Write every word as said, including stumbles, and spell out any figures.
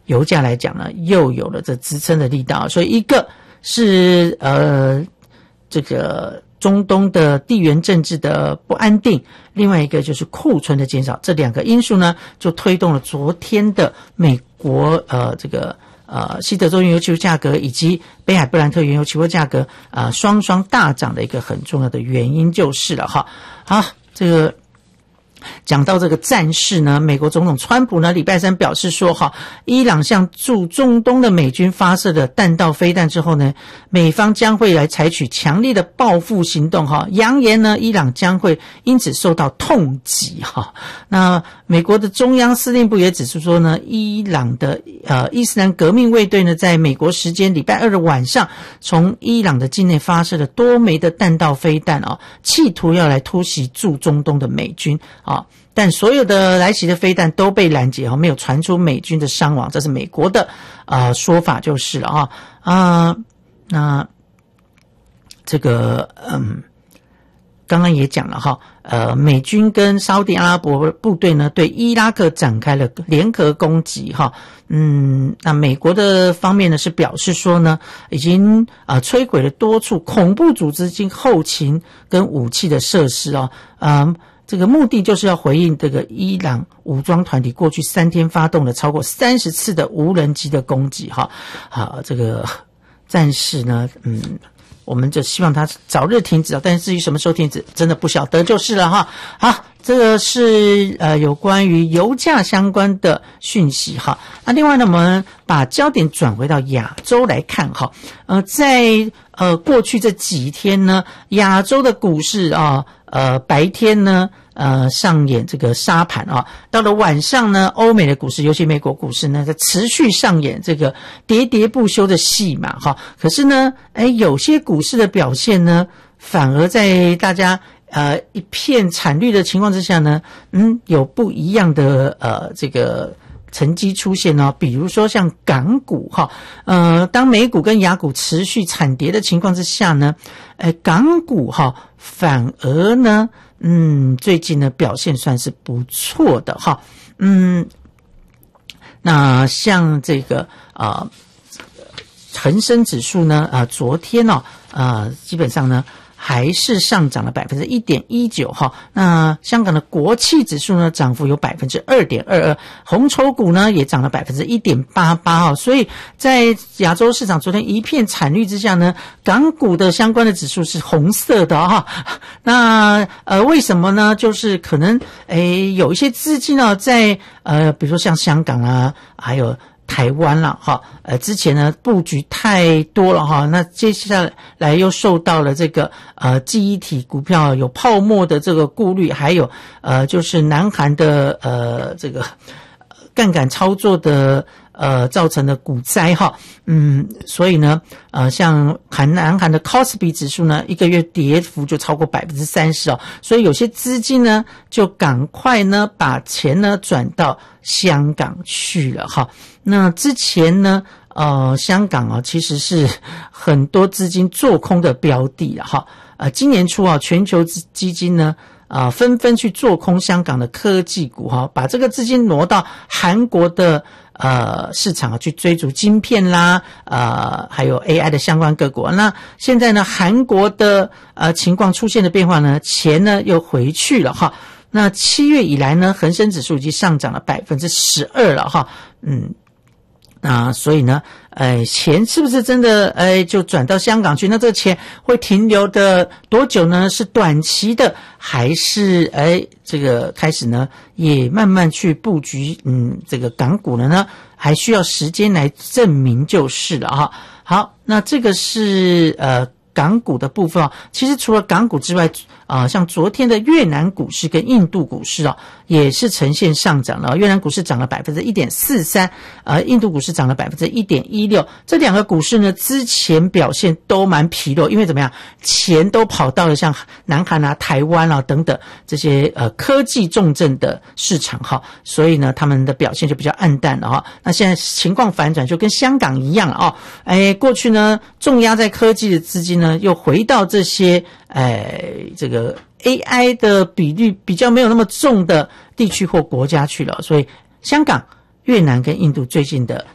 油价来讲呢，又有了这支撑的力道。所以一个是呃这个中东的地缘政治的不安定，另外一个就是库存的减少，这两个因素呢，就推动了昨天的美国呃这个呃西德州原油期货价格以及北海布兰特原油期货价格呃双双大涨的一个很重要的原因就是了哈。好，这个讲到这个战事呢，美国总统川普呢礼拜三表示说哈，伊朗向驻中东的美军发射的弹道飞弹之后呢，美方将会来采取强烈的报复行动哈，扬言呢伊朗将会因此受到痛击哈。那美国的中央司令部也指出说呢，伊朗的呃伊斯兰革命卫队呢，在美国时间礼拜二的晚上，从伊朗的境内发射了多枚的弹道飞弹啊，企图要来突袭驻中东的美军啊。但所有的来袭的飞弹都被拦截，没有传出美军的伤亡，这是美国的呃说法就是了啊啊、呃，那这个嗯，刚刚也讲了哈，呃，美军跟沙特阿拉伯部队呢对伊拉克展开了联合攻击哈，嗯，那美国的方面呢是表示说呢，已经呃摧毁了多处恐怖组织及后勤跟武器的设施哦，嗯。这个目的就是要回应这个伊朗武装团体过去三天发动了超过三十次的无人机的攻击哈。好，这个战事呢，嗯，我们就希望它早日停止，但是至于什么时候停止，真的不晓得就是了哈。好，这个是呃有关于油价相关的讯息哈。那另外呢，我们把焦点转回到亚洲来看哈。呃，在呃过去这几天呢，亚洲的股市啊。呃，白天呢，呃，上演这个杀盘啊，到了晚上呢，欧美的股市，尤其美国股市呢，在持续上演这个喋喋不休的戏嘛，哈。可是呢，哎，有些股市的表现呢，反而在大家呃一片惨绿的情况之下呢，嗯，有不一样的呃这个成绩出现哦，比如说像港股哈，呃，当美股跟亚股持续惨跌的情况之下呢，呃，港股哈反而呢，嗯，最近呢表现算是不错的哈，嗯，那像这个啊，恒生指数呢，啊、呃，昨天哦，啊、呃，基本上呢。还是上涨了 百分之一点一九 哈，那香港的国企指数呢涨幅有 百分之二点二二， 红筹股呢也涨了 百分之一点八八 哈，所以在亚洲市场昨天一片惨绿之下呢，港股的相关的指数是红色的哈。那呃为什么呢？就是可能诶有一些资金呢在呃比如说像香港啊，还有台湾了哈，呃，之前呢布局太多了哈，那接下来又受到了这个呃记忆体股票有泡沫的这个顾虑，还有呃就是南韩的呃这个杠杆操作的呃造成的股灾哈，嗯，所以呢呃像韩南韩的 C O S P I 指数呢一个月跌幅就超过 百分之三十 哦，所以有些资金呢就赶快呢把钱呢转到香港去了哈。那之前呢呃香港啊其实是很多资金做空的标的了哈，呃今年初啊全球基金呢啊、呃，纷纷去做空香港的科技股哈，把这个资金挪到韩国的呃市场啊，去追逐晶片啦，呃，还有 A I 的相关个股。那现在呢，韩国的呃情况出现的变化呢，钱呢又回去了哈。那七月以来呢，恒生指数已经上涨了 百分之十二 了哈，嗯。啊，所以呢，呃，钱是不是真的，呃，就转到香港去？那这个钱会停留的多久呢？是短期的，还是，哎，这个开始呢，也慢慢去布局，嗯，这个港股了呢？还需要时间来证明就是了哈。好，那这个是，呃，港股的部分哦。其实除了港股之外，啊、呃，像昨天的越南股市跟印度股市哦，也是呈现上涨了。越南股市涨了 百分之一点四三， 呃，印度股市涨了 百分之一点一六。这两个股市呢，之前表现都蛮疲弱，因为怎么样，钱都跑到了像南韩啊、台湾啊等等这些呃科技重镇的市场哈，所以呢，他们的表现就比较暗淡了哈。那现在情况反转，就跟香港一样了哦。哎，过去呢，重压在科技的资金呢，又回到这些哎这个。A I 的比率比较没有那么重的地区或国家去了，所以香港、越南跟印度最近的